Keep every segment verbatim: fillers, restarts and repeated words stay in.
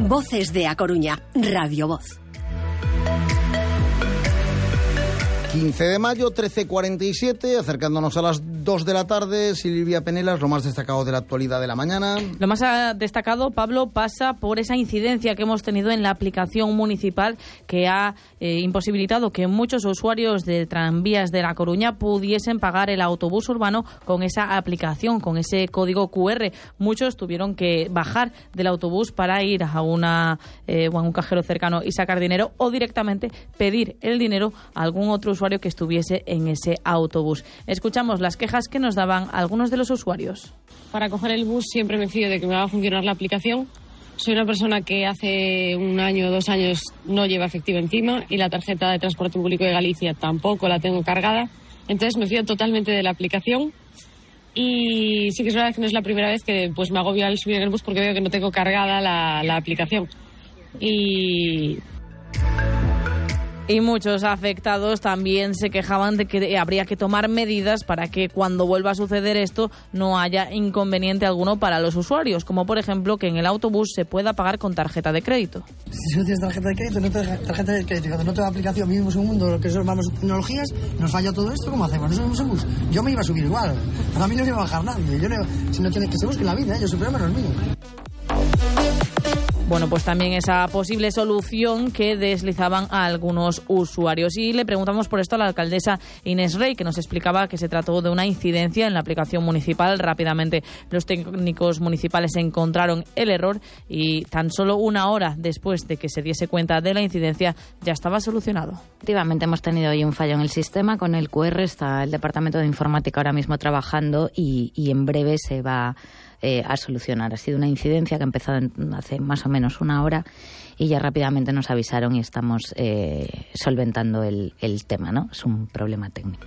Voces de A Coruña, Radio Voz. quince de mayo, trece cuarenta y siete, acercándonos a las dos de la tarde. Silvia Penelas, lo más destacado de la actualidad de la mañana. Lo más destacado, Pablo, pasa por esa incidencia que hemos tenido en la aplicación municipal que ha eh, imposibilitado que muchos usuarios de tranvías de La Coruña pudiesen pagar el autobús urbano con esa aplicación, con ese código cu erre. Muchos tuvieron que bajar del autobús para ir a, una, eh, a un cajero cercano y sacar dinero, o directamente pedir el dinero a algún otro usuario que estuviese en ese autobús. Escuchamos las quejas que nos daban algunos de los usuarios. Para coger el bus siempre me fío de que me va a funcionar la aplicación. Soy una persona que hace un año o dos años no lleva efectivo encima y la tarjeta de transporte público de Galicia tampoco la tengo cargada. Entonces me fío totalmente de la aplicación. Y sí que es verdad que no es la primera vez que pues me agobio al subir en el bus porque veo que no tengo cargada la, la aplicación. Y... Y muchos afectados también se quejaban de que habría que tomar medidas para que cuando vuelva a suceder esto no haya inconveniente alguno para los usuarios, como por ejemplo que en el autobús se pueda pagar con tarjeta de crédito. Si no tienes tarjeta de crédito, no tienes tarjeta de crédito, cuando no tengo aplicación, vivimos en un mundo que son vamos tecnologías, nos falla todo esto, ¿cómo hacemos? No sabemos en bus. Yo me iba a subir igual, a mí no me iba a bajar nadie, yo no, si no tiene que se busque la vida, ¿eh? Yo soy problema no es mío. Bueno, pues también esa posible solución que deslizaban a algunos usuarios. Y le preguntamos por esto a la alcaldesa Inés Rey, que nos explicaba que se trató de una incidencia en la aplicación municipal. Rápidamente los técnicos municipales encontraron el error y tan solo una hora después de que se diese cuenta de la incidencia ya estaba solucionado. Efectivamente, hemos tenido hoy un fallo en el sistema. Con el cu erre está el Departamento de Informática ahora mismo trabajando y, y en breve se va Eh, a solucionar. Ha sido una incidencia que ha empezado en, hace más o menos una hora y ya rápidamente nos avisaron y estamos eh, solventando el, el tema, ¿no? Es un problema técnico.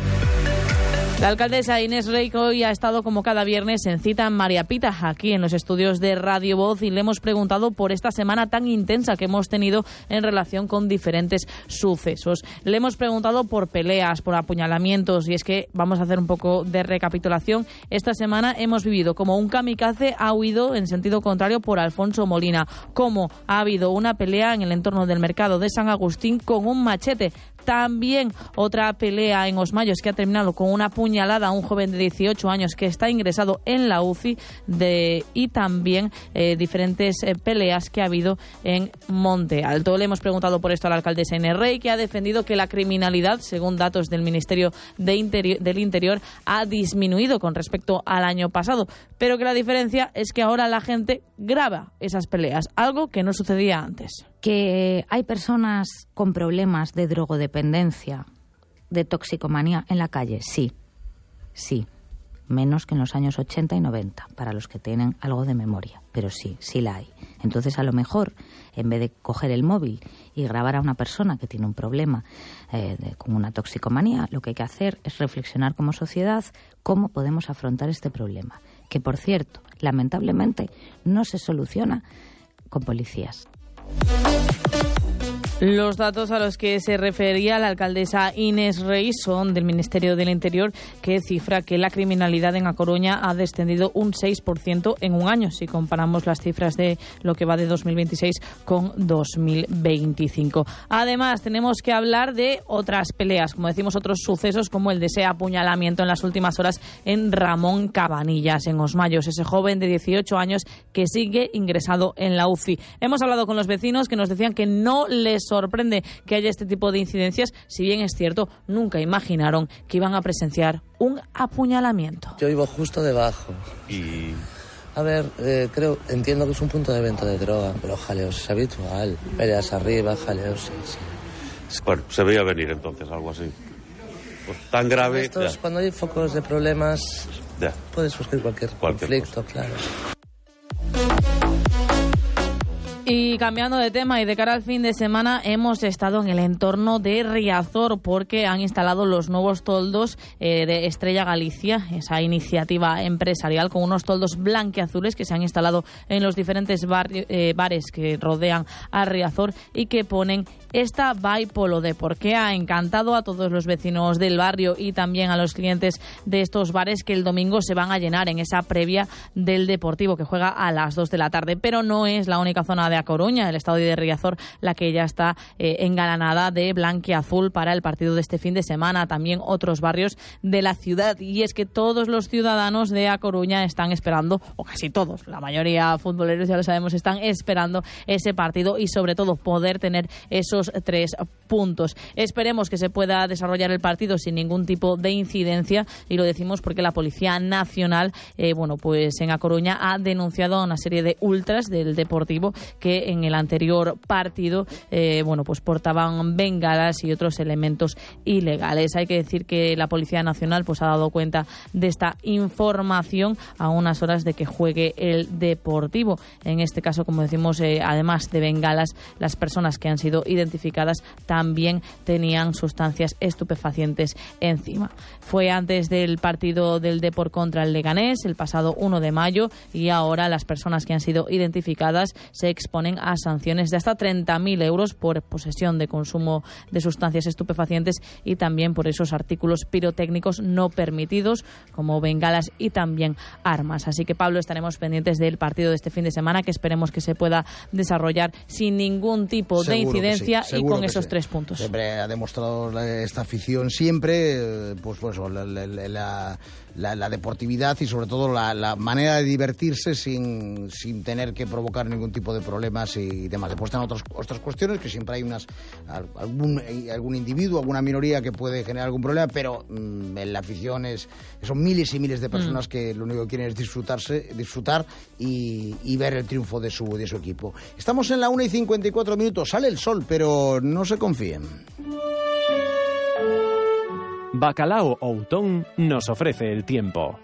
La alcaldesa Inés Rey hoy ha estado como cada viernes en Cita en María Pita, aquí en los estudios de Radio Voz, y le hemos preguntado por esta semana tan intensa que hemos tenido en relación con diferentes sucesos. Le hemos preguntado por peleas, por apuñalamientos, y es que vamos a hacer un poco de recapitulación. Esta semana hemos vivido como un kamikaze ha huido en sentido contrario por Alfonso Molina, como ha habido una pelea en el entorno del mercado de San Agustín con un machete. También otra pelea en Osmayos que ha terminado con una puñalada a un joven de dieciocho años que está ingresado en la U C I de, y también eh, diferentes eh, peleas que ha habido en Monte Alto. Le hemos preguntado por esto a la alcaldesa Inés Rey, que ha defendido que la criminalidad, según datos del Ministerio de Interior, del Interior, ha disminuido con respecto al año pasado, pero que la diferencia es que ahora la gente graba esas peleas, algo que no sucedía antes. Que hay personas con problemas de drogodependencia, de toxicomanía en la calle, sí, sí, menos que en los años ochenta y noventa, para los que tienen algo de memoria, pero sí, sí la hay. Entonces, a lo mejor, en vez de coger el móvil y grabar a una persona que tiene un problema eh, de, con una toxicomanía, lo que hay que hacer es reflexionar como sociedad cómo podemos afrontar este problema, que, por cierto, lamentablemente, no se soluciona con policías. Los datos a los que se refería la alcaldesa Inés Rey son del Ministerio del Interior, que cifra que la criminalidad en A Coruña ha descendido un seis por ciento en un año, si comparamos las cifras de lo que va de dos mil veintiséis con dos mil veinticinco. Además, tenemos que hablar de otras peleas, como decimos, otros sucesos, como el de ese apuñalamiento en las últimas horas en Ramón Cabanillas, en Osmayos, ese joven de dieciocho años que sigue ingresado en la U C I. Hemos hablado con los vecinos que nos decían que no les sorprende que haya este tipo de incidencias, si bien es cierto, nunca imaginaron que iban a presenciar un apuñalamiento. Yo vivo justo debajo y... A ver, eh, creo, entiendo que es un punto de venta de droga, pero jaleos es habitual. Peleas arriba, jaleos, sí, sí. Bueno, se veía venir entonces algo así. Pues tan grave... Estos, cuando hay focos de problemas, ya. Puedes buscar cualquier, cualquier conflicto, cosa. Claro. Y cambiando de tema y de cara al fin de semana, hemos estado en el entorno de Riazor porque han instalado los nuevos toldos eh, de Estrella Galicia, esa iniciativa empresarial con unos toldos blanqueazules que se han instalado en los diferentes barrio, eh, bares que rodean a Riazor y que ponen esta Vaipolo de por qué ha encantado a todos los vecinos del barrio y también a los clientes de estos bares que el domingo se van a llenar en esa previa del Deportivo que juega a las dos de la tarde. Pero no es la única zona de A Coruña, el estadio de Riazor, la que ya está eh, engalanada de blanquiazul para el partido de este fin de semana. También otros barrios de la ciudad. Y es que todos los ciudadanos de A Coruña están esperando, o casi todos, la mayoría futboleros ya lo sabemos, están esperando ese partido y sobre todo poder tener esos tres puntos. Esperemos que se pueda desarrollar el partido sin ningún tipo de incidencia, y lo decimos porque la Policía Nacional, eh, bueno, pues en A Coruña ha denunciado a una serie de ultras del Deportivo que en el anterior partido, eh, bueno, pues portaban bengalas y otros elementos ilegales. Hay que decir que la Policía Nacional pues ha dado cuenta de esta información a unas horas de que juegue el Deportivo. En este caso, como decimos, eh, además de bengalas, las personas que han sido identificadas también tenían sustancias estupefacientes encima. Fue antes del partido del Depor contra el Leganés, el pasado uno de mayo, y ahora las personas que han sido identificadas se exponen a sanciones de hasta treinta mil euros por posesión de consumo de sustancias estupefacientes y también por esos artículos pirotécnicos no permitidos, como bengalas y también armas. Así que, Pablo, estaremos pendientes del partido de este fin de semana, que esperemos que se pueda desarrollar sin ningún tipo Seguro de incidencia sí, y con esos sí. tres puntos. Siempre ha demostrado esta afición siempre, pues, pues la, la, la, la, la deportividad y sobre todo la, la manera de divertirse sin, sin tener que provocar ningún tipo de problemas y demás. Después están otras, otras cuestiones, que siempre hay unas algún, algún individuo, alguna minoría que puede generar algún problema, pero mmm, en la afición es, son miles y miles de personas mm. que lo único que quieren es disfrutarse, disfrutar y, y ver el triunfo de su, de su equipo. Estamos en la una y cincuenta y cuatro minutos, sale el sol, pero no se confíen. Bacalao Outón nos ofrece el tiempo.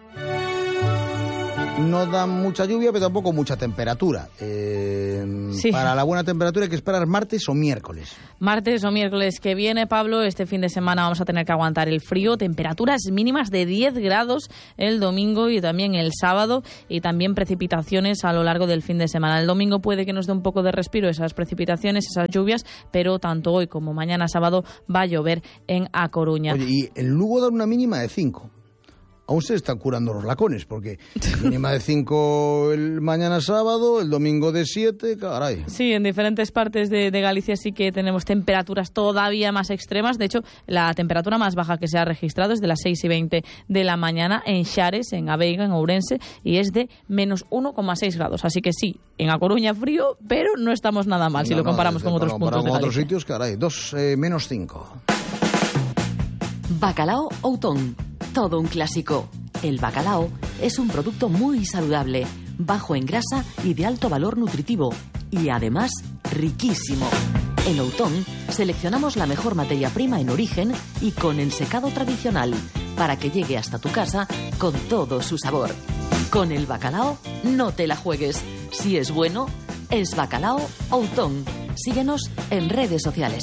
No da mucha lluvia, pero tampoco mucha temperatura. Eh, sí. Para la buena temperatura hay que esperar martes o miércoles. Martes o miércoles que viene, Pablo. Este fin de semana vamos a tener que aguantar el frío. Temperaturas mínimas de diez grados el domingo y también el sábado. Y también precipitaciones a lo largo del fin de semana. El domingo puede que nos dé un poco de respiro esas precipitaciones, esas lluvias, pero tanto hoy como mañana sábado va a llover en A Coruña. Oye, y el Lugo da una mínima de cinco. Aún se están curando los lacones, porque mínima de cinco el mañana sábado, el domingo de siete, caray. Sí, en diferentes partes de, de Galicia sí que tenemos temperaturas todavía más extremas. De hecho, la temperatura más baja que se ha registrado es de las seis y veinte de la mañana en Xares, en Aveiga, en Ourense, y es de menos uno coma seis grados. Así que sí, en A Coruña frío, pero no estamos nada mal no, si lo comparamos no, con otros puntos de Galicia. Con otros sitios, caray, dos eh, menos cinco. Bacalao Outón. Todo un clásico. El bacalao es un producto muy saludable, bajo en grasa y de alto valor nutritivo, y además riquísimo. En Outón seleccionamos la mejor materia prima en origen y con el secado tradicional, para que llegue hasta tu casa con todo su sabor. Con el bacalao no te la juegues. Si es bueno, es Bacalao Outón. Síguenos en redes sociales.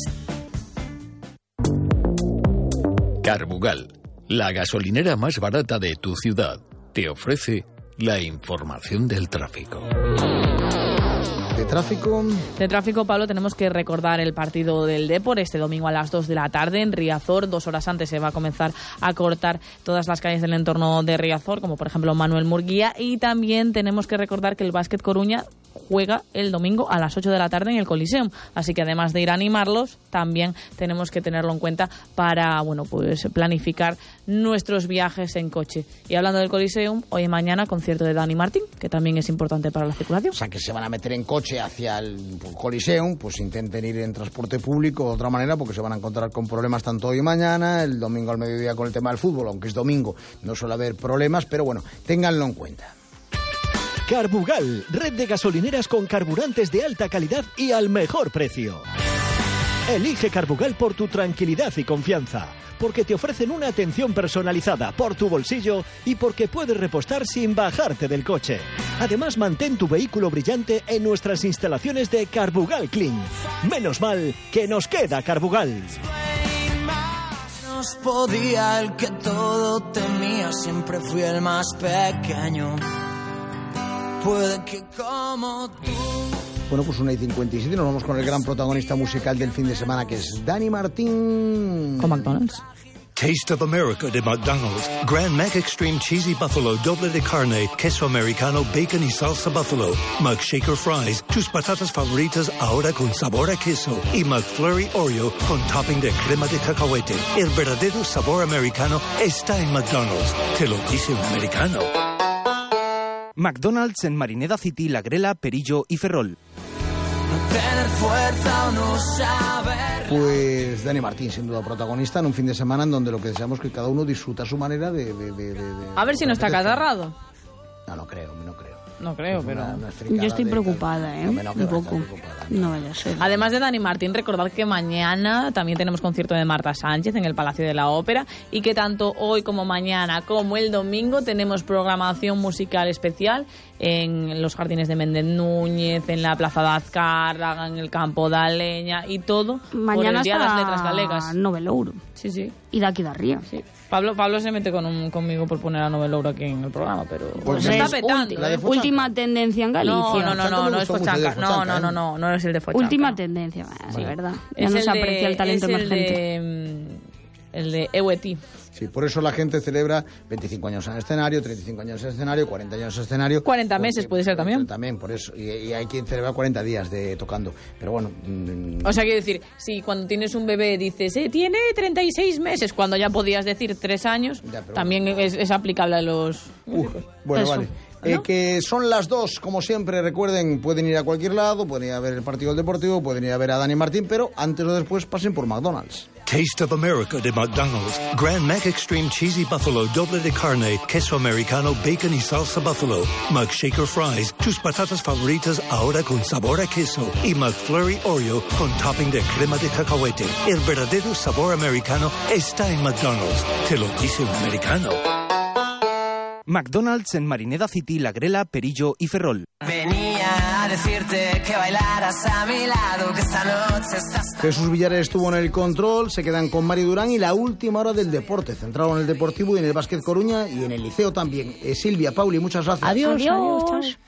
Carbugal, la gasolinera más barata de tu ciudad, te ofrece la información del tráfico. De tráfico. De tráfico, Pablo, tenemos que recordar el partido del Depor este domingo a las dos de la tarde en Riazor. Dos horas antes se va a comenzar a cortar todas las calles del entorno de Riazor, como por ejemplo Manuel Murguía. Y también tenemos que recordar que el Básquet Coruña juega el domingo a las ocho de la tarde en el Coliseum. Así que además de ir a animarlos, también tenemos que tenerlo en cuenta para, bueno, pues planificar nuestros viajes en coche. Y hablando del Coliseum, hoy y mañana concierto de Dani Martín, que también es importante para la circulación. O sea, que se van a meter en coche hacia el Coliseum, pues intenten ir en transporte público de otra manera, porque se van a encontrar con problemas tanto hoy y mañana, el domingo al mediodía con el tema del fútbol, aunque es domingo, no suele haber problemas, pero bueno, ténganlo en cuenta. Carbugal, red de gasolineras con carburantes de alta calidad y al mejor precio. Elige Carbugal por tu tranquilidad y confianza, porque te ofrecen una atención personalizada por tu bolsillo y porque puedes repostar sin bajarte del coche. Además, mantén tu vehículo brillante en nuestras instalaciones de Carbugal Clean. Menos mal que nos queda Carbugal. Nos podía el que todo temía, siempre fui el más pequeño. Puede que como tú. Bueno, pues una y cincuenta y siete, nos vamos con el gran protagonista musical del fin de semana, que es Dani Martín. Con McDonald's. Taste of America de McDonald's. Grand Mac Extreme Cheesy Buffalo, doble de carne, queso americano, bacon y salsa buffalo. McShaker Fries, tus patatas favoritas ahora con sabor a queso. Y McFlurry Oreo con topping de crema de cacahuete. El verdadero sabor americano está en McDonald's. Te lo dice un americano. McDonald's en Marineda City, La Grela, Perillo y Ferrol. Tener fuerza o no saber. Pues Dani Martín, sin duda protagonista, en un fin de semana en donde lo que deseamos es que cada uno disfruta a su manera de... de, de, de a ver si no está catarrado. No, no creo, no creo. No creo, pero... Una, una yo estoy preocupada, ¿eh? No, no, un poco. No vaya a ser. Además de Dani Martín, recordad que mañana también tenemos concierto de Marta Sánchez en el Palacio de la Ópera y que tanto hoy como mañana como el domingo tenemos programación musical especial en los Jardines de Méndez Núñez, en la Plaza de Azcárraga, en el Campo de Aleña y todo mañana por el Día de las Letras Galegas. Novelouro. Sí, sí. Y de aquí de arriba. Sí. Pablo, Pablo se mete con un, conmigo por poner a Novelouro aquí en el programa, pero pues se es está petando. Ulti, última tendencia en Galicia. No, no, no, no, no es Fochanca. No, no, no, no, no es el de Fochanca. Última tendencia, sí, vale. ¿Verdad? Ya es no el se de, aprecia el talento es el emergente. De, el de Eweti. Sí, por eso la gente celebra veinticinco años en escenario, treinta y cinco años en escenario, cuarenta años en escenario. cuarenta meses puede ser también. También, por eso. Y, y hay quien celebra cuarenta días de tocando. Pero bueno... Mmm... O sea, quiero decir, si cuando tienes un bebé dices, eh, tiene treinta y seis meses, cuando ya podías decir tres años, ya, también bueno. es, es aplicable a los... Uh, bueno, eso. Vale. ¿No? Eh, que son las dos, como siempre, recuerden, pueden ir a cualquier lado, pueden ir a ver el partido del Deportivo, pueden ir a ver a Dani Martín, pero antes o después pasen por McDonald's. Taste of America de McDonald's. Grand Mac Extreme Cheesy Buffalo, doble de carne, queso americano, bacon y salsa buffalo. McShaker Fries, tus patatas favoritas ahora con sabor a queso. Y McFlurry Oreo con topping de crema de cacahuete. El verdadero sabor americano está en McDonald's. Te lo dice un americano. McDonald's en Marineda City, La Grela, Perillo y Ferrol. Venía a decirte que bailaras a mi lado, que esta noche estás... Jesús Villares estuvo en el control, se quedan con Mari Durán y la última hora del deporte, centrado en el Deportivo y en el Básquet Coruña y en el Liceo también. Eh, Silvia, Pauli, muchas gracias. Adiós. Adiós. Adiós.